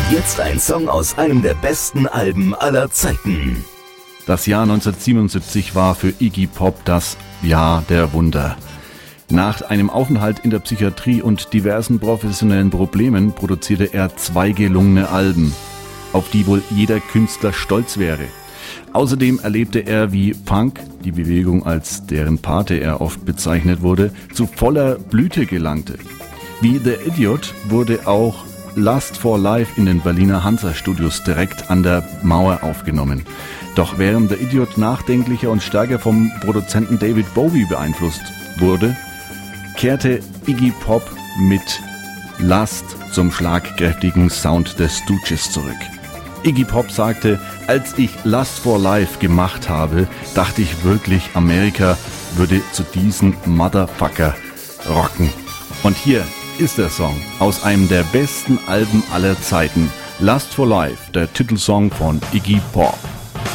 Jetzt ein Song aus einem der besten Alben aller Zeiten. Das Jahr 1977 war für Iggy Pop das Jahr der Wunder. Nach einem Aufenthalt in der Psychiatrie und diversen professionellen Problemen produzierte er 2 gelungene Alben, auf die wohl jeder Künstler stolz wäre. Außerdem erlebte er, wie Punk, die Bewegung als deren Pate er oft bezeichnet wurde, zu voller Blüte gelangte. Wie The Idiot wurde auch Lust for Life in den Berliner Hansa-Studios direkt an der Mauer aufgenommen. Doch während The Idiot nachdenklicher und stärker vom Produzenten David Bowie beeinflusst wurde, kehrte Iggy Pop mit Lust zum schlagkräftigen Sound des Stooges zurück. Iggy Pop sagte, als ich Lust for Life gemacht habe, dachte ich wirklich, Amerika würde zu diesem Motherfucker rocken. Und hier ist der Song aus einem der besten Alben aller Zeiten. Lust for Life, der Titelsong von Iggy Pop.